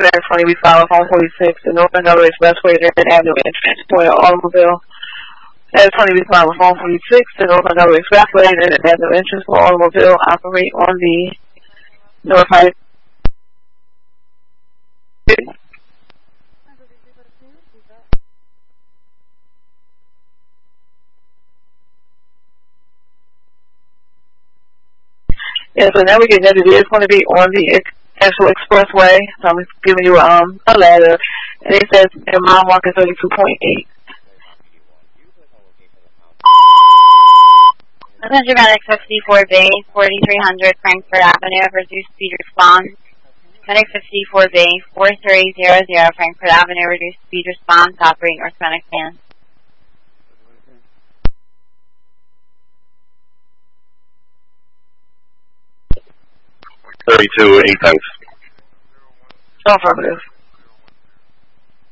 Connect 20 we file with 146, the North Andover Expressway, Grand Avenue, and transport an automobile. At 20 we file with 146, the North Andover Expressway, Grand Avenue, and transport automobile operate on the North High. Yeah, so now we're getting that it is going to be on the actual expressway. So I'm giving you a letter, and it says a mile marker 32.8. Medic 54B, 4300 Frankfurt Avenue, reduced speed response. Medic 54B, 4300 Frankfurt Avenue, reduced speed response, operating orthotic fan. 32, 8 times. Affirmative.